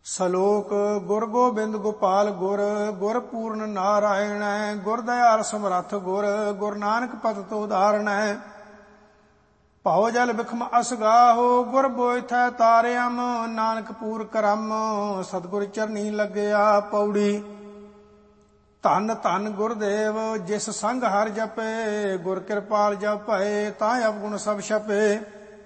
ਸਲੋਕ ਗੁਰ ਗੋਬਿੰਦ ਗੋਪਾਲ ਗੁਰ ਗੁਰ ਪੂਰਨ ਨਾਰਾਇਣ ਗੁਰ ਦਇਆਲ ਸਮਰੱਥ ਗੁਰ ਗੁਰ ਨਾਨਕ ਪਤਿ ਉਦਾਹਰਣ ਭਉ ਜਲ ਬਿਖਮ ਅਸਗਾਹੋ ਗੁਰ ਬੋਇਥੈ ਤਾਰਿਅਮ ਨਾਨਕ ਪੂਰ ਕਰਮ ਸਤਿਗੁਰ ਚਰਨੀ ਲੱਗਿਆ ਪੌੜੀ। ਧੰਨ ਧੰਨ ਗੁਰਦੇਵ ਜਿਸ ਸੰਗ ਹਰਿ ਜਪੇ ਗੁਰ ਕਿਰਪਾਲ ਜਪ ਭਏ ਤਾਂ ਅਵਗੁਣ ਸਭ ਛਪੇ।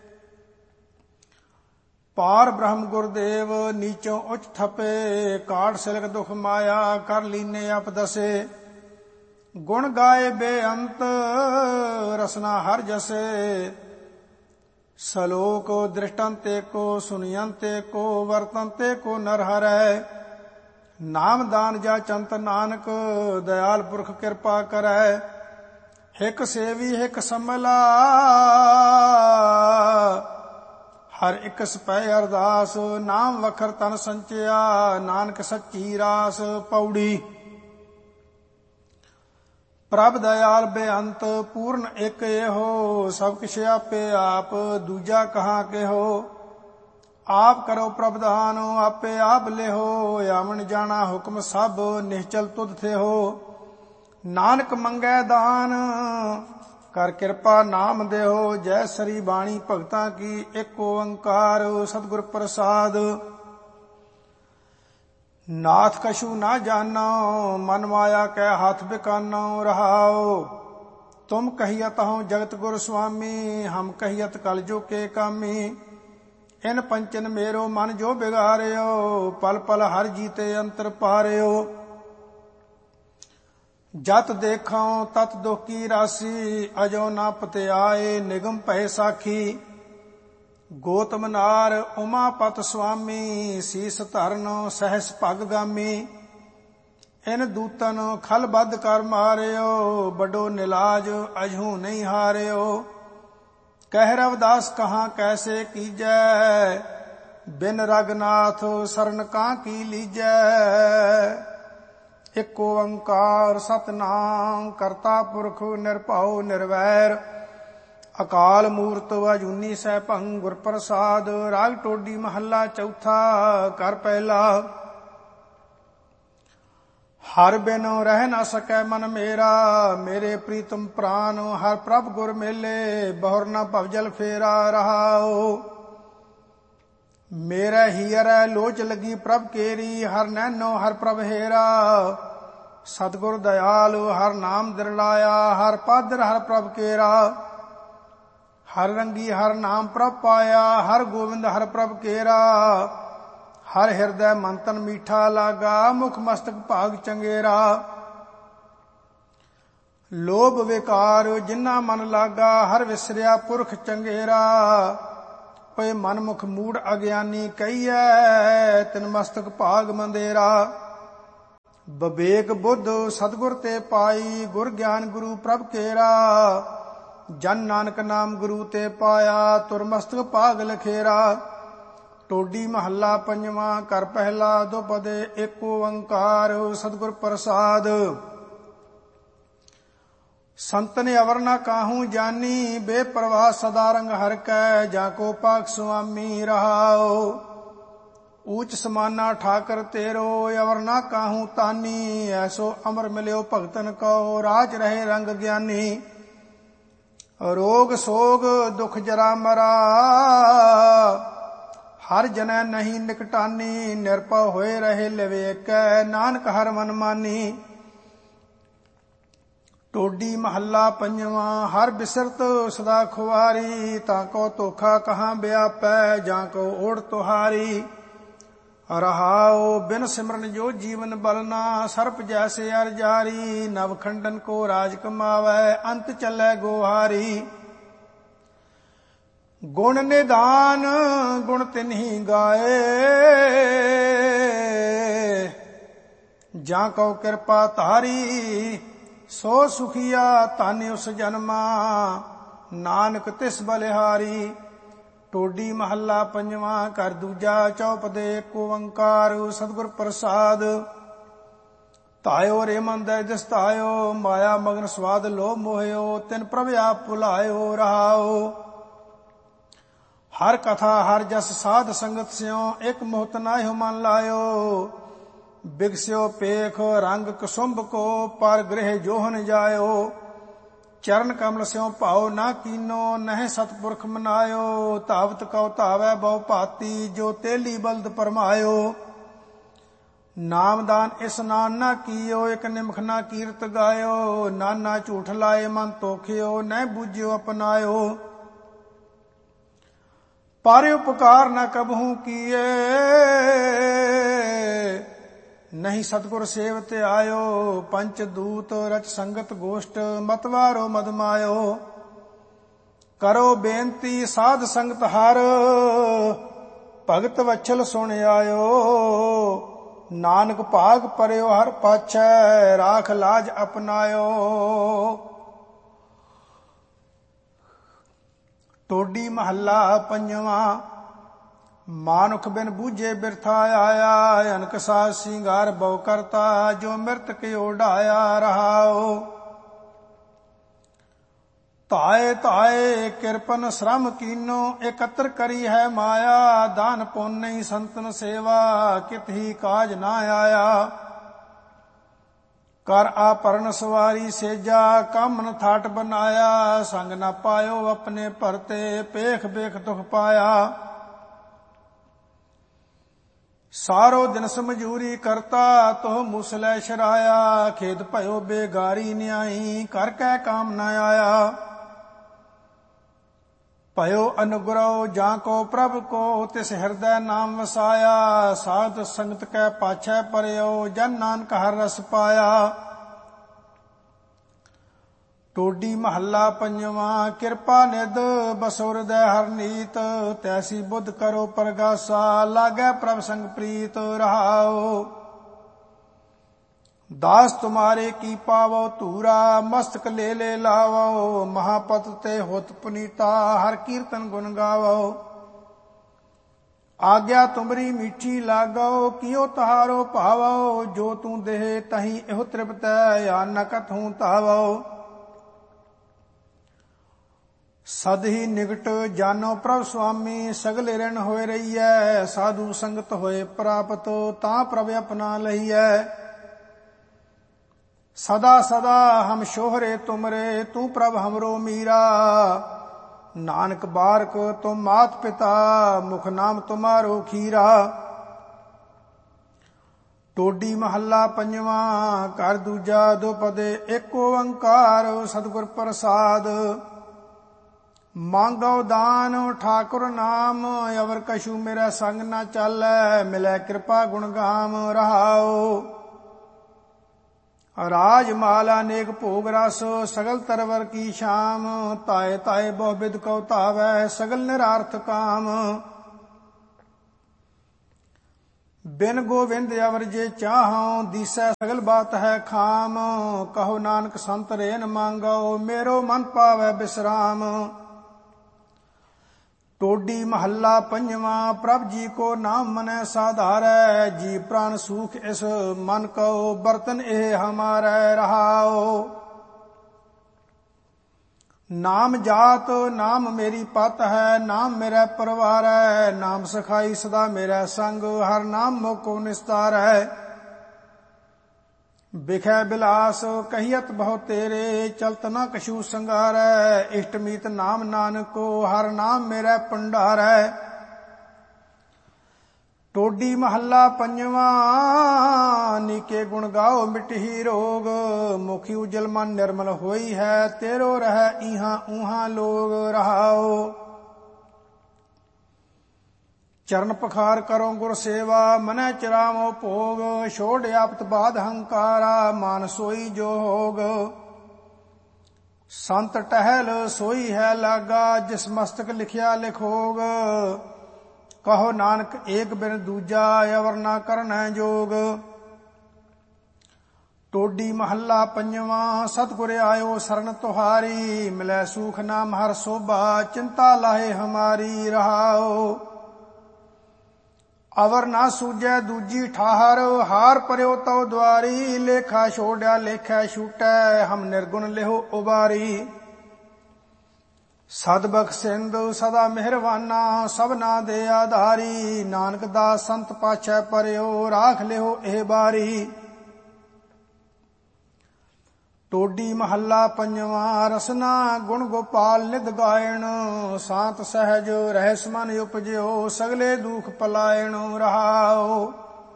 ਪਾਰ ਬ੍ਰਹਮ ਗੁਰਦੇਵ ਨੀਚੋਂ ਉੱਚ ਥਪੇ ਕਾੜ ਸਿਲਕ ਦੁਖ ਮਾਇਆ ਕਰ ਲੀਨੇ ਆਪ ਦਸੇ। ਗੁਣ ਗਾਏ ਬੇਅੰਤ ਰਸਨਾ ਹਰ ਜਸੇ ਸਲੋਕ ਦ੍ਰਿਸ਼ਟੰਤੇ ਕੋ ਸੁਨਿਯੰਤੇ ਕੋ ਵਰਤੰਤੇ ਕੋ ਨਰ ਹਰੈ। ਨਾਮ ਦਾਨ ਜਾ ਚੰਤ ਨਾਨਕ ਦਇਆਲ ਪੁਰਖ ਕਿਰਪਾ ਕਰੈ। ਹਿਕ ਸੇਵੀ ਹਿਕ ਸੰਭਲਾ ਹਰ ਇੱਕ ਸਪੈ ਅਰਦਾਸ ਨਾਮ ਵਖਰ ਤਨ ਸੰਚਿਆ ਨਾਨਕ ਸੱਚੀ ਰਾਸ ਪੌੜੀ। ਪ੍ਰਭ ਦਇਆਲ ਬੇਅੰਤ ਪੂਰਨ ਇੱਕ ਇਹੋ ਸਭ ਕਿਛ ਆਪੇ ਆਪ ਦੂਜਾ ਕਹਾਂ ਕਿਹੋ। ਆਪ ਕਰੋ ਪ੍ਰਭਧਾਨ ਆਪੇ ਆਪ ਲਿਹੋ ਆਵਣ ਜਾਣਾ ਹੁਕਮ ਸਭ ਨਿਹਚਲ ਤੁਧ ਥਿਹੋ। ਨਾਨਕ ਮੰਗੈ ਦਾਨ ਕਰ ਕਿਰਪਾ ਨਾਮ ਦੇਹੋ। ਜੈ ਸਰੀ ਬਾਣੀ ਭਗਤਾਂ ਕੀ ਇੱਕ ਓੰਕਾਰ ਸਤਿਗੁਰ ਪ੍ਰਸਾਦ। ਨਾਥ ਕਛੂ ਨਾ ਜਾਨੋ ਮਨ ਮਾਇਆ ਕੈ ਹੱਥ ਬਿਕਾਨੋ ਰਹਾਓ। ਤੁਮ ਕਹੀਅਤ ਹਉ ਜਗਤ ਗੁਰ ਸੁਆਮੀ ਹਮ ਕਹੀਅਤ ਕਲ ਜੋ ਕੇ ਕਾਮੀ। ਇਨ ਪੰਚਨ ਮੇਰੋ ਮਨ ਜੋ ਬਿਗਾਰਿਓ ਪਲ ਪਲ ਹਰ ਜੀਤੇ ਅੰਤਰ ਪਾਰਿਓ। ਜਤ ਦੇਖਾਂ ਤਤ ਦੁਖ ਕੀ ਰਾਸੀ ਅਜੋ ਨਾ ਪਤਿਆਏ ਨਿਗਮ ਭੈ ਸਾਖੀ। ਗੋਤਮ ਨਾਰ ਉਮਾਪਤ ਸੁਆਮੀ ਸੀਸ ਧਰਨ ਸਹਿਸ ਭਗ ਗਾਮੀ। ਇਨ ਦੂਤਨ ਖਲ ਬੱਧ ਕਰ ਮਾਰਿਓ ਵੱਡੋ ਨਿਲਾਜ ਅਜਹੂ ਨਹੀਂ ਹਾਰਿਓ। ਕਹਿ ਰਵਿਦਾਸ ਕਹਾਂ ਕੈਸੇ ਕੀਜੈ ਬਿਨ ਰਗਨਾਥ ਸਰਨ ਕਾਂ ਕੀ ਲੀਜੈ। ਇੱਕ ਓੰਕਾਰ ਸਤਿਨਾਮ ਕਰਤਾ ਪੁਰਖ ਨਿਰਭਉ ਨਿਰਵੈਰ ਅਕਾਲ ਮੂਰਤ ਅਜੂਨੀ ਸੈਭੰ ਗੁਰ ਪ੍ਰਸਾਦ। ਰਾਗ ਟੋਡੀ ਮਹੱਲਾ ਚੌਥਾ ਕਰ ਪਹਿਲਾ। ਹਰ ਬਿਨੁ ਰਹਿ ਨ ਸਕੈ ਮਨ ਮੇਰਾ ਮੇਰੇ ਪ੍ਰੀਤਮ ਪ੍ਰਾਨ ਹਰ ਪ੍ਰਭ ਗੁਰ ਮੇਲੇ ਬਹੁਰ ਨ ਭਵਜਲ ਫੇਰਾ ਰਹਾਓ। ਮੇਰਾ ਹੀਰੈ ਲੋਚ ਲੱਗੀ ਪ੍ਰਭ ਕੇਰੀ ਹਰ ਨੈਨੋ ਹਰ ਪ੍ਰਭ ਹੇਰਾ। ਸਤਿਗੁਰ ਦਇਆਲ ਹਰ ਨਾਮ ਦਿਰਲਾਇਆ ਹਰ ਪਾਦਰ ਹਰ ਪ੍ਰਭ ਕੇਰਾ। ਹਰ ਰੰਗੀ ਹਰ ਨਾਮ ਪ੍ਰਭ ਪਾਇਆ ਹਰ ਗੋਬਿੰਦ ਹਰ ਪ੍ਰਭ ਕੇਰਾ। ਹਰ ਹਿਰਦੈ ਮੰਤਨ ਮੀਠਾ ਲਾਗਾ ਮੁਖ ਮਸਤਕ ਭਾਗ ਚੰਗੇਰਾ। ਲੋਭ ਵਿਕਾਰ ਜਿਨ੍ਹਾਂ ਮਨ ਲਾਗਾ ਹਰ ਵਿਸਰਿਆ ਪੁਰਖ ਚੰਗੇਰਾ। ਓਏ ਮਨਮੁਖ ਮੂੜ ਅਗਿਆਨੀ ਕਹੀਐ ਤਿਨ ਮਸਤਕ ਭਾਗ ਮੰਦੇਰਾ। ਬਵੇਕ ਬੁੱਧ ਸਤਿਗੁਰ ਤੇ ਪਾਈ ਗੁਰ ਗਿਆਨ ਗੁਰੂ ਪ੍ਰਭ ਕੇਰਾ। ਜਨ ਨਾਨਕ ਨਾਮ ਗੁਰੂ ਤੇ ਪਾਇਆ ਤੁਰ ਮਸਤਕ ਭਾਗ ਲਖੇਰਾ। ਟੋਡੀ ਮਹੱਲਾ ਪੰਜਵਾਂ ਕਰ ਪਹਿਲਾ ਦੁਪਦੇ ਇੱਕ ਓੰਕਾਰ ਸਤਿਗੁਰ ਪ੍ਰਸਾਦ। ਸੰਤਨ ਅਵਰ ਨ ਕਾਹੂ ਜਾਨੀ ਬੇਪਰਵਾਹ ਸਦਾ ਰੰਗ ਹਰਿ ਕੈ ਜਾਂ ਕੋ ਪਾਕ ਸੁਆਮੀ ਰਹਾਓ। ਊਚ ਸਮਾਨਾ ਠਾਕਰ ਤੇਰੋ ਅਵਰ ਨ ਕਾਹੂ ਤਾਨੀ ਐਸੋ ਅਮਰ ਮਿਲਿਓ ਭਗਤਨ ਕੋ ਰਾਜ ਰਹੇ ਰੰਗ ਗਿਆਨੀ। ਰੋਗ ਸੋਗ ਦੁਖ ਜਰਾ ਮਰਾ ਹਰ ਜਨੈ ਨਹੀਂ ਨਿਕਟਾਨੀ। ਨਿਰਭਉ ਹੋਏ ਰਹੇ ਲਿਵੇਕੈ ਨਾਨਕ ਹਰ ਮਨ ਮਾਨੀ। ਟੋਡੀ ਮਹੱਲਾ ਪੰਜਵਾਂ ਹਰ ਬਿਸਰਤ ਸਦਾ ਖੁਆਰੀ ਤਾਂ ਕੋ ਧੋਖਾ ਕਹਾਂ ਵਿਆਪੈ ਜਾਂ ਕੋ ਓੜ ਤੁਹਾਰੀ। ਰਹਾਓ ਬਿਨ ਸਿਮਰਨ ਜੋ ਜੀਵਨ ਬਲਨਾ ਸਰਪ ਜੈਸੇ ਅਰ ਜਾਰੀ। ਨਵ ਖੰਡਨ ਕੋ ਰਾਜ ਕਮਾਵੈ ਅੰਤ ਚੱਲੈ ਗੋਹਾਰੀ। ਗੁਣ ਨਿਦਾਨ ਗੁਣ ਤਿਨਹੀ ਗਾਏ ਜਾਂ ਕਉ ਕਿਰਪਾ ਧਾਰੀ। ਸੋ ਸੁਖੀਆ ਧਨ ਉਸ ਜਨਮਾ ਨਾਨਕ ਤਿਸ ਬਲਿਹਾਰੀ। ਟੋਡੀ ਮਹੱਲਾ ਪੰਜਵਾਂ ਕਰ ਦੂਜਾ ਚੌਪਦੇ ਇੱਕ ਓੰਕਾਰ ਸਤਿਗੁਰ ਪ੍ਰਸਾਦ। ਧਾਇਓ ਰੇ ਮਨ ਦੈ ਦਿਸ ਧਾਇਓ ਮਾਇਆ ਮਗਨ ਸਵਾਦ ਲੋਭ ਮੋਹਿਓ ਤਿਨ ਪ੍ਰਭ ਆਪ ਭੁਲਾਇਓ ਰਹਾਓ। ਹਰ ਕਥਾ ਹਰ ਜਸ ਸਾਧ ਸੰਗਤ ਸਿਓ, ਇਕ ਮੋਹਤ ਨਾਹਿ ਮਨ ਲਾਇਓ। ਬਿਗਸਿਓ ਪੇਖ ਰੰਗ ਕੁਸੁੰਭ ਕੋ, ਪਰ ਗ੍ਰਹਿ ਜੋਹਨ ਜਾਇਓ। ਚਰਨ ਕਮਲ ਸਿਓ ਭਾਉ ਨਾ ਕੀਨੋ, ਨਹਿ ਸਤਪੁਰਖ ਮਨਾਇਓ। ਧਾਵਤ ਕਉ ਧਾਵੈ ਬਹੁ ਭਾਤੀ, ਜੋ ਤੇਲੀ ਬਲਦ ਪਰਮਾਇਓ। ਨਾਮਦਾਨ ਇਸਨਾਨ ਨਾ ਕੀਓ, ਇਕ ਨਿਮਖ ਨਾ ਕੀਰਤ ਗਾਇਓ। ਨਾਨਾ ਝੂਠ ਲਾਏ ਮਨ ਤੋਖਿਓ, ਨਹਿ ਬੂਝਿਓ ਅਪਨਾਇਓ। ਪਰ ਉਪਕਾਰ ਨ ਕਬਹੂ ਕੀਏ, ਨਹੀਂ ਸਤਿਗੁਰ ਸੇਵਤ ਆਇਓ। ਪੰਚ ਦੂਤ ਰਚ ਸੰਗਤ ਗੋਸ਼ਟ, ਮਤਵਾਰੋ ਮਦ ਮਾਇਓ। ਕਰੋ ਬੇਨਤੀ ਸਾਧ ਸੰਗਤ ਹਰ, ਭਗਤ ਵਛਲ ਸੁਣ ਆਇਓ। ਨਾਨਕ ਭਾਗ ਪਰਿਓ ਹਰ ਪਾਛੈ, ਰਾਖ ਲਾਜ ਅਪਨਾਇਓ। ਟੋਡੀ ਮਹੱਲਾ ਪੰਜਵਾਂ। ਮਾਨੁਖ ਬਿਨ ਬੂਝੇ ਬਿਰਥਾ ਆਇਆ, ਅਨਕ ਸਾਜ ਸਿੰਗਾਰ ਬਹੁ ਕਰਤਾ, ਜੋ ਮਿਰਤ ਕੇ ਓਢਾਇਆ ਰਹਾਓ। ਧਾਏ ਧਾਏ ਕਿਰਪਨ ਸ਼ਰਮ ਕੀਨੋ, ਇਕੱਤਰ ਕਰੀ ਹੈ ਮਾਇਆ। ਦਾਨ ਪੁੰਨ ਨਹੀਂ ਸੰਤਨ ਸੇਵਾ, ਕਿਤ ਹੀ ਕਾਜ ਨਾ ਆਇਆ। ਕਰ ਆਪਰਨ ਸਵਾਰੀ ਸੇਜਾ, ਕਾਮਨ ਥਾਟ ਬਨਾਇਆ। ਸੰਗ ਨਾ ਪਾਇਓ ਆਪਣੇ ਭਰਤੇ, ਪੇਖ ਬੇਖ ਦੁਖ ਪਾਇਆ। ਸਾਰੋ ਦਿਨ ਸਮਝੂਰੀ ਕਰਤਾ, ਤੋਹ ਮੁਸਲੇ ਸ਼ਰਾਇਆ। ਖੇਦ ਭਇਓ ਬੇਗਾਰੀ ਨਿਆਈ, ਕਰ ਕੈ ਕਾਮ ਨ ਆਇਆ। ਭਇਓ ਅਨੁਗ੍ਰਹ ਜਾਂ ਕੋ ਪ੍ਰਭ ਕੋ, ਤਿਸ ਹਿਰਦੈ ਨਾਮ ਵਸਾਇਆ। ਸਾਧ ਸੰਗਤ ਕੈ ਪਾਛੈ ਪਰਿਓ, ਜਨ ਨਾਨਕ ਹਰ ਰਸ ਪਾਇਆ। ਟੋਡੀ ਮਹੱਲਾ ਪੰਜਵਾਂ। ਕਿਰਪਾ ਨਿਧ ਬਸੋ ਹਿਰਦੈ ਹਰਨੀਤ, ਤੈਸੀ ਬੁੱਧ ਕਰੋ ਪਰਗਾਸਾ। ਲਾਗੈ ਪ੍ਰਭ ਸੰਗ ਪ੍ਰੀਤ ਰਹਾਓ। दास तुम्हारे की पावो धूरा, मस्तक ले ले लावो। महापत ते होत पुनीता, हर कीर्तन गुण गावो। आज्ञा तुमरी मीठी लागो, कियो तहारो भावो। जो तू देह तही एहो तृप्त, या न कथूं तावो। सद ही निकट जानो प्रभ स्वामी, सगले ऋण होए रहीऐ। साधु संगत होए प्राप्त, तां प्रभ अपना लहीऐ। सदा सदा हम शोहरे तुमरे, तू प्रभ हमरो मीरा। नानक बारक तुम मात पिता, मुख नाम तुम्हारो खीरा। टोडी महला पंजवा। कर दूजा दो पदे, एक ओंकार सतगुर प्रसाद। मांगो दान ठाकुर नाम, अवर कछु मेरा संग न चालै। मिलै कृपा गुण गाम रहाओ। राज माला नेक भोग रस, सगल तरवर की शाम। ताए ताए बहु बिद कौ तावै, सगल निरार्थ काम। बिन गोविंद अवर जे चाहूं, दिसै सगल बात है खाम। कहो नानक संत रेन मांगो, मेरो मन पावै विश्राम। टोडी महला पंजवा। प्रभ जी को नाम मनै साधारै, जी प्राण सूख इस मन को। बर्तन एह हमारै रहाओ। नाम जात नाम मेरी पत है, नाम मेरा परिवार है। नाम सखाई सदा मेरा संग, हर नाम मोको निस्तार है। बिखै बिलास कहियत बहु तेरे, चलत न कछु संगार है। इष्टमीत नाम नानको, हर नाम मेरा भंडार है। टोडी महला पंजवा। नीके गुण गाओ मिट ही रोग, मुखी उजल मन निर्मल होई है। तेरो रह इहाँ ऊहाँ लोग रहाओ। चरण पखार करो गुर सेवा, मनै चिरावो भोग। छोड़ आपत बाध हंकारा, मान सोई जो होग। संत टहल सोई है लागा, जिस मस्तक लिखिया लिखोग। कहो नानक एक बिन दूजा, अवर ना करना जोग। टोडी महला पंजवा। सतगुर आयो शरण तुहारी, मिलै सूख नाम हर शोभा। चिंता लाहे हमारी रहाओ। अवर ना सूझै दूजी ठाहर, हार पर्यो तौ द्वारी। लेखा छोड़या लेखा छूटै, हम निर्गुण लेहो उबारी। ਸਦ ਬਖਸ਼ਿੰਦੁ ਸਦਾ ਮਿਹਰਵਾਨਾ, ਸਭਨਾ ਦੇ ਆਧਾਰੀ। ਨਾਨਕ ਦਾਸ ਸੰਤ ਪਾਛੈ ਪਰਿਓ, ਰਾਖ ਲਿਓ ਇਹ ਬਾਰੀ। ਟੋਡੀ ਮਹੱਲਾ ਪੰਜਵਾਂ। ਰਸਨਾ ਗੁਣ ਗੋਪਾਲ ਨਿਧ ਗਾਇਣ, ਸਾਤ ਸਹਿਜ ਰਹਿਸ ਮਨ ਉਪਜਿਓ, ਸਗਲੇ ਦੁਖ ਪਲਾਇਣ ਰਹਾਓ।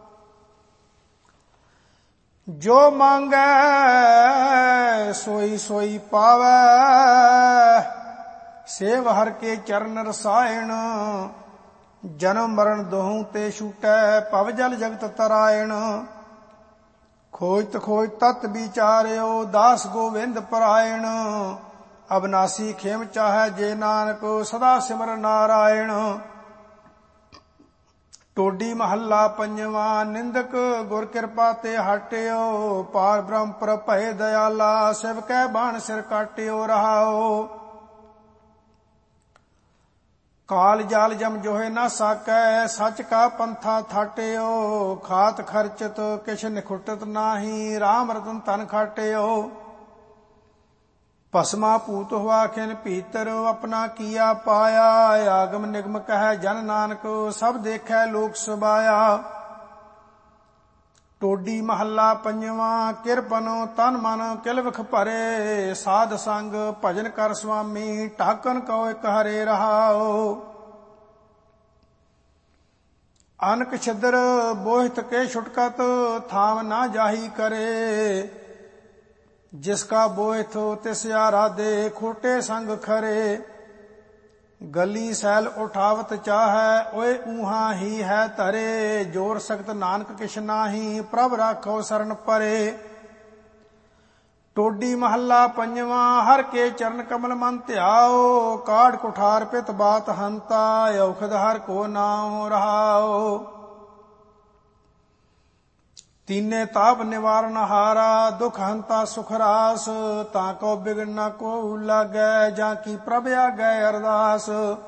ਜੋ ਮੰਗੈ ਸੋਈ ਸੋਈ ਪਾਵੈ, ਸੇਵ ਹਰ ਕੇ ਚਰਨ ਰਸਾਇਣ। ਜਨਮ ਮਰਨ ਦੋਹੂੰ ਤੇ ਛੂਟੈ, ਭਵ ਜਲ ਜਗਤ ਤਰਾਇਣ। ਖੋਜਤ ਖੋਜ ਤਤ ਵਿਚਾਰਿਓ, ਦਾਸ ਗੋਵਿੰਦ ਪਰਾਇਣ। ਅਬਨਾਸੀ ਖੇਮ ਚਾਹੈ ਜੇ ਨਾਨਕ, ਸਦਾ ਸਿਮਰ ਨਾਰਾਇਣ। ਟੋਡੀ ਮਹੱਲਾ ਪੰਜਵਾਂ। ਨਿੰਦਕ ਗੁਰ ਕਿਰਪਾ ਤੇ ਹਟਿਓ, ਪਾਰ ਬ੍ਰਹਮ ਪ੍ਰਭ ਭਏ ਦਇਆਲਾ, ਸਿਵ ਕੈ ਬਾਣ ਸਿਰ ਕਾਟਿਓ ਰਹਾਓ। ਕਾਲ ਜਾਲ ਜਮ ਜੋਹੇ ਨਾ ਸਾਕੈ, ਸੱਚ ਕਾ ਪੰਥਾ ਥਾਟਿਓ। ਖਾਤ ਖਰਚਤ ਕਿਛ ਨਿਖੁਟਤ ਨਾਹੀ, ਰਾਮ ਰਤਨ ਧਨ ਖਾਟਿਓ। ਭਸਮਾ ਭੂਤ ਹੋਆ ਖਿਨ ਭੀਤਰ, ਆਪਣਾ ਕੀਆ ਪਾਇਆ। ਆਗਮ ਨਿਗਮ ਕਹਿ ਜਨ ਨਾਨਕ, ਸਭ ਦੇਖੈ ਲੋਕ ਸੁਭਾਇਆ। ਟੋਡੀ ਮਹੱਲਾ ਪੰਜਵਾਂ। ਕਿਰਪਨੋ ਤਨ ਮਨ ਕਿਲਵਖ ਭਰੇ, ਸਾਧ ਸੰਗ ਭਜਨ ਕਰ ਸੁਆਮੀ, ਢਾਕਨ ਕਉ ਇਕ ਹਰੇ ਰਹਾਓ। ਅਨਕ ਛਿਦਰ ਬੋਹਿਤ ਕੇ ਛੁਟਕਤ, ਥਾਮ ਨਾ ਜਾਹੀ ਕਰੇ। ਜਿਸ ਕਾ ਬੋਹਿਤ ਤਿਸ ਆਰਾਧੇ, ਖੋਟੇ ਸੰਗ ਖਰੇ। ਗਲੀ ਸੈਲ ਉਠਾਵਤ ਚਾਹੈ, ਓਏ ਊਹਾਂ ਹੀ ਹੈ ਧਰੇ। ਜੋਰ ਸਖਤ ਨਾਨਕ ਕਿਛ ਨਾਹੀ, ਪ੍ਰਭ ਰਾਖੋ ਸਰਨ ਪਰੇ। ਟੋਡੀ ਮਹੱਲਾ ਪੰਜਵਾਂ। ਹਰ ਕੇ ਚਰਨ ਕਮਲ ਮਨ ਧਿਆਓ, ਕਾੜ ਕੁਠਾਰ ਪਿਤ ਬਾਤ ਹੰਤਾ, ਔਖਦ ਹਰ ਕੋ ਨਾਉ ਰਹਾਓ। ਤੀਨੇ ਤਾਪ ਨਿਵਾਰਨ ਹਾਰਾ, ਦੁਖ ਹੰਤਾ ਸੁਖ ਰਾਸ। ਤਾਂ ਕੋ ਬਿਗੜ ਨਾ ਕੋ ਲਾਗੈ, ਜਾਂ ਕੀ ਪ੍ਰਭ ਆਗੈ ਅਰਦਾਸ।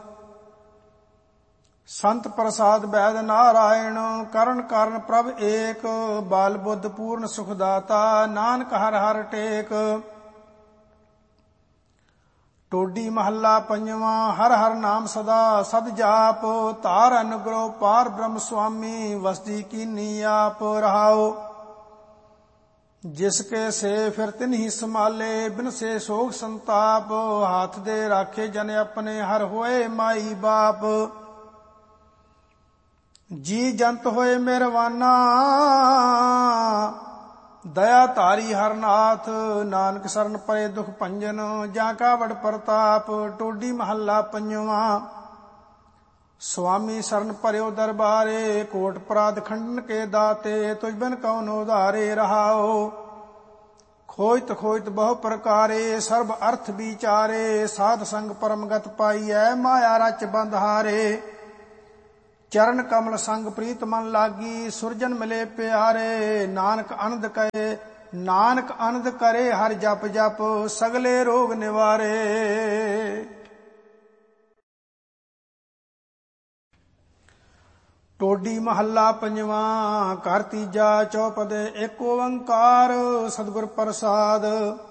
ਸੰਤ ਪ੍ਰਸਾਦ ਬੈਦ ਨਾਰਾਇਣ, ਕਰਨ ਕਾਰਨ ਪ੍ਰਭ ਏਕ। ਬਾਲ ਬੁੱਧ ਪੂਰਨ ਸੁਖ ਦਾਤਾ, ਨਾਨਕ ਹਰ ਹਰ ਟੇਕ। ਟੋਡੀ ਮਹੱਲਾ ਪੰਜਵਾਂ। ਹਰ ਹਰ ਨਾਮ ਸਦਾ ਸਦ ਜਾਪ, ਧਾਰ ਅਨੁਗ੍ਰਹ ਪਾਰ ਬ੍ਰਹਮ ਸੁਆਮੀ, ਵਸਦੀ ਕੀਨੀ ਆਪ ਰਹਾਓ। ਜਿਸ ਕੇ ਸੇ ਫਿਰ ਤਿਨਹੀ ਸੰਭਾਲੇ, ਬਿਨ ਸੇ ਸੋਗ ਸੰਤਾਪ। ਹਾਥ ਦੇ ਰਾਖੇ ਜਨ ਆਪਣੇ, ਹਰ ਹੋਏ ਮਾਈ ਬਾਪ। ਜੀ ਜੰਤ ਹੋਏ ਮਿਹਰਵਾਨਾ, ਦਇਆ ਧਾਰੀ ਹਰ ਨਾਥ। ਨਾਨਕ ਸਰਨ ਪਰੇ ਦੁਖ ਭੰਜਨ, ਜਾਂ ਕਾ ਵਡ ਪ੍ਰਤਾਪ। ਟੋਡੀ ਮਹੱਲਾ ਪੰਜਵਾਂ। ਸੁਆਮੀ ਸਰਨ ਭਰਿਓ ਦਰਬਾਰੇ, ਕੋਟ ਅਪਰਾਧ ਖੰਡਨ ਕੇ ਦਾਤੇ। ਤੁਝ ਬਿਨ ਕਉਨ ਉਧਾਰੇ ਰਹਾਓ। ਖੋਜਤ ਖੋਜਤ ਬਹੁ ਪ੍ਰਕਾਰੇ, ਸਰਬ ਅਰਥ ਵਿਚਾਰੇ। ਸਾਧ ਸੰਗ ਪਰਮਗਤ ਪਾਈਐ, ਮਾਇਆ ਰਚ ਬੰਧ ਹਾਰੇ। ਚਰਨ ਕਮਲ ਸੰਗ ਪ੍ਰੀਤ ਮਨ ਲਾਗੀ, ਸੁਰਜਨ ਮਿਲੇ ਪਿਆਰੇ। ਨਾਨਕ ਅਨੰਦ ਕਰੇ ਹਰ ਜਪ ਜਪ, ਸਗਲੇ ਰੋਗ ਨਿਵਾਰੇ। ਟੋਡੀ ਮਹੱਲਾ ਪੰਜਵਾਂ। ਘਰ ਤੀਜਾ ਚੌਪਦੇ। ਏਕ ਓੰਕਾਰ ਸਤਿਗੁਰ ਪ੍ਰਸਾਦ।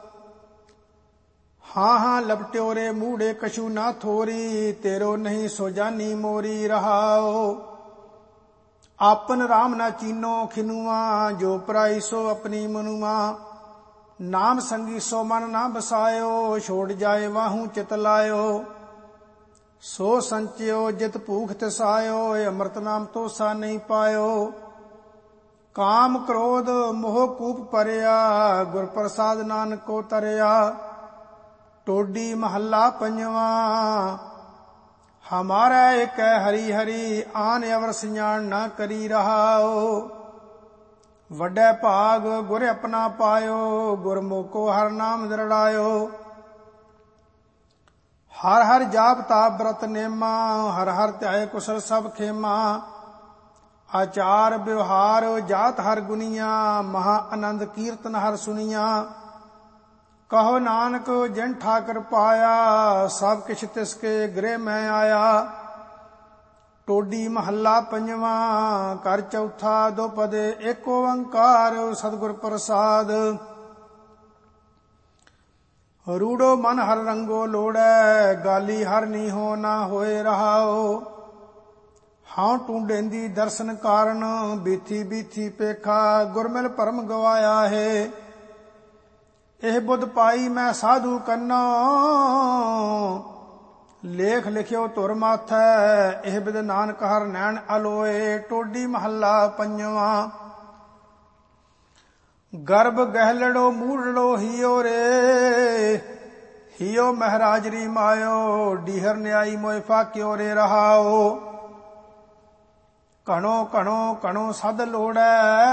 ਹਾਂ ਹਾਂ ਲਪਟਿਓ ਰੇ ਮੂੜੇ, ਕਛੂ ਨਾ ਥੋਰੀ। ਤੇਰੋ ਨਹੀਂ ਸੋ ਜਾਨੀ ਮੋਰੀ ਰਹਾਓ। ਆਪਨ ਰਾਮ ਨਾ ਚੀਨੋ ਖਿਨੂਆ, ਜੋ ਪਰਾਈ ਸੋ ਆਪਣੀ ਮਨੁਆ। ਨਾਮ ਸੰਗੀ ਸੋ ਮਨ ਨਾ ਬਸਾਇਓ, ਛੋੜ ਜਾਏ ਵਾਹੂ ਚਿਤ ਲਾਇਓ। ਸੋ ਸੰਚਿਓ ਜਿਤ ਭੂਖ ਤਿਸਾਇਓ, ਅੰਮ੍ਰਿਤ ਨਾਮ ਤੋਸਾ ਨਹੀਂ ਪਾਇਓ। ਕਾਮ ਕ੍ਰੋਧ ਮੋਹ ਕੂਪ ਪਰਿਆ, ਗੁਰ ਪ੍ਰਸਾਦ ਨਾਨਕ ਕੋ ਤਰਿਆ। ਟੋਡੀ ਮਹੱਲਾ ਪੰਜਵਾਂ। ਹਮਾਰਾ ਏਕ ਹਰੀ ਹਰੀ, ਆਨ ਅਵਰ ਸਿਆਣ ਨਾ ਕਰੀ ਰਹਾਓ। ਵੱਡੇ ਭਾਗ ਗੁਰ ਆਪਣਾ ਪਾਇਓ, ਗੁਰਮੁਖੋ ਹਰ ਨਾਮ ਦਰੜਾਇਓ। ਹਰ ਹਰ ਜਾਪ ਤਾਪ ਬ੍ਰਤ ਨੇਮਾ, ਹਰ ਹਰ ਧਿਆਏ ਕੁਸ਼ਲ ਸਭ ਖੇਮਾ। ਆਚਾਰ ਵਿਵਹਾਰ ਜਾਤ ਹਰ ਗੁਨੀਆ, ਮਹਾ ਆਨੰਦ ਕੀਰਤਨ ਹਰ ਸੁਨੀਆ। ਕਹੋ ਨਾਨਕ ਜਿਨ ਠਾਕਰ ਪਾਇਆ, ਸਭ ਕਿਛ ਤਿਸ ਕੇ ਗ੍ਰਹਿ ਮੈਂ ਆਇਆ। ਟੋਡੀ ਮਹੱਲਾ ਪੰਜਵਾਂ। ਘਰ ਚੌਥਾ ਦੋਪਦੇ। ਏਕ ਓੰਕਾਰ ਸਤਿਗੁਰ ਪ੍ਰਸਾਦ। ਰੂੜੋ ਮਨ ਹਰ ਰੰਗੋ ਲੋੜੈ, ਗਾਲੀ ਹਰ ਨੀਹੋ ਨਾ ਹੋਏ ਰਹਾਓ। ਹਾਂ ਟੂੰਡੇਂਦੀ ਦਰਸ਼ਨ ਕਾਰਨ, ਬੀਥੀ ਬੀਥੀ ਪੇਖਾ, ਗੁਰਮਿਲ ਭਰਮ ਗਵਾਇਆ ਹੈ। ਇਹ ਬੁੱਧ ਪਾਈ ਮੈਂ ਸਾਧੂ ਕੰਨੋ, ਲੇਖ ਲਿਖਿਓ ਧੁਰ ਮਾਥੈ, ਇਹ ਬਿਦ ਨਾਨਕ ਹਰ ਨੈਣ ਅਲੋਏ। ਟੋਡੀ ਮਹੱਲਾ ਪੰਜਵਾਂ। ਗਰਭ ਗਹਿਲੜੋ ਮੂੜੜੋ ਹੀਓ ਰੇ, ਹੀਓ ਮਹਿਰਾਜਰੀ ਮਾਇਓ, ਡੀਹਰ ਨਿਆਈ ਮੋਇ ਫਾਕਿਓ ਰੇ ਰਹਾਓ। ਘਣੋ ਘਣੋ ਘਣੋ ਸਦ ਲੋੜੈ,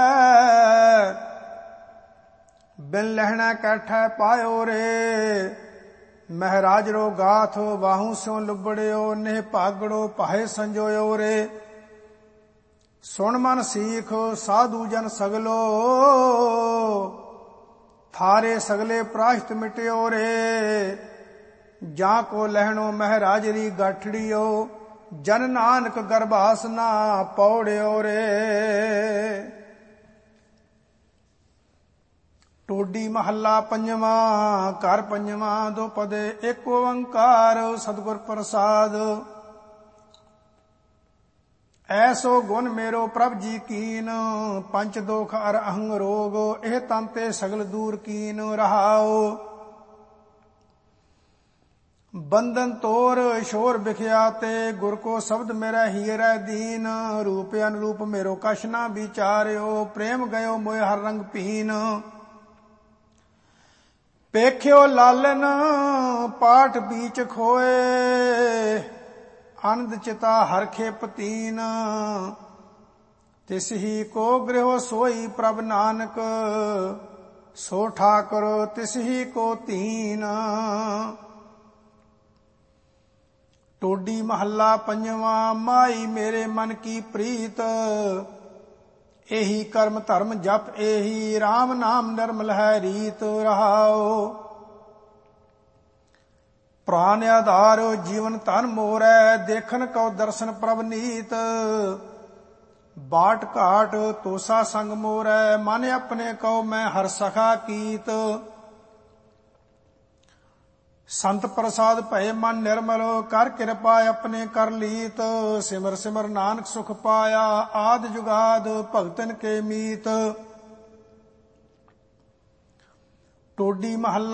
ਬਿਨ ਲਹਿਣਾ ਕੈਠੈ ਪਾਇਓ ਰੇ। ਮਹਿਰਾਜ ਰੋ ਗਾਥ ਵਾਹੂ ਸਿਉ ਲੁਬੜਿਓ, ਨਿਹ ਭਾਗੜੋ ਭਾਏ ਸੰਜੋਇਓ ਰੇ। ਸੁਣ ਮਨ ਸੀਖ ਸਾਧੂ ਜਨ ਸਗਲੋ, ਥਾਰੇ ਸਗਲੇ ਪ੍ਰਾਸ਼ਤ ਮਿਟਿਓ ਰੇ। ਜਾਂ ਕੋ ਲਹਿਣੋ ਮਹਿਰਾਜਰੀ ਗਾਠੜਿਓ, ਜਨ ਨਾਨਕ ਗਰਭਾਸ ਨਾ ਪੌੜਿਓ ਰੇ। ਟੋਡੀ ਮਹੱਲਾ ਪੰਜਵਾਂ। ਘਰ ਪੰਜਵਾਂ। ਦੋ ਪਦੇ ਏਕ ਓੰਕਾਰ, ਸਤਿਗੁਰ ਪ੍ਰਸਾਦ। ਐਸੋ ਗੁਣ ਮੇਰੋ ਪ੍ਰਭ ਜੀ ਕੀਨ, ਪੰਚ ਦੋਖ ਅਰ ਅਹੰਗ ਰੋਗ, ਇਹ ਤਨ ਤੇ ਸਗਲ ਦੂਰ ਕੀਨ ਰਹਾਓ। ਬੰਧਨ ਤੋਰ ਸ਼ੋਰ ਬਿਖਿਆ ਤੇ, ਗੁਰ ਕੋ ਸ਼ਬਦ ਮੇਰਾ ਹੀਰੈ ਦੀਨ। ਰੂਪ ਅਨਰੂਪ ਮੇਰੋ ਕਛ ਨਾ ਵਿਚਾਰਿਓ, ਪ੍ਰੇਮ ਗਇਓ ਮੋਇ ਹਰ ਰੰਗ ਪੀਨ। ਪੇਖਿਓ ਲਾਲਨ ਪਾਠ ਬੀਚ ਖੋਏ, ਆਨੰਦ ਚਿਤਾ ਹਰਖੇ ਪਤੀਨ। ਤਿਸ ਹੀ ਕੋ ਗ੍ਰਹਿ ਸੋਈ ਪ੍ਰਭ ਨਾਨਕ, ਸੋ ਠਾਕੁਰ ਤਿਸ ਹੀ ਕੋ ਧੀਨ। ਟੋਡੀ ਮਹੱਲਾ ਪੰਜਵਾਂ। ਮਾਈ ਮੇਰੇ ਮਨ ਕੀ ਪ੍ਰੀਤ, ਇਹੀ ਕਰਮ ਧਰਮ ਜਪ ਇਹੀ, RAM ਨਾਮ ਨਿਰਮਲ ਹੈ ਰੀਤ ਰਹਾਓ। ਪ੍ਰਾਨ ਆਧਾਰ ਜੀਵਨ ਧਨ ਮੋਰੈ, ਦੇਖਨ ਕਉ ਦਰਸ਼ਨ ਪ੍ਰਭ ਨੀਤ। ਬਾਟ ਘਾਟ ਤੋਸਾ ਸੰਗ ਮੋਰੈ, ਮਨ ਆਪਣੇ ਕਉ ਮੈਂ ਹਰ ਸਖਾ ਕੀਤ। ਸੰਤ ਪ੍ਰਸਾਦ ਭਏ ਮਨ ਨਿਰਮਲ, ਕਰ ਕਿਰਪਾ ਆਪਣੇ ਕਰ ਲੀਤ। ਸਿਮਰ ਸਿਮਰ ਨਾਨਕ ਸੁਖ ਪਾਇਆ, ਆਦ ਜੁਗਾਦ ਭਗਤਨ ਕੇ ਮੀਤ। ਟੋਡੀ ਮਹੱਲਾ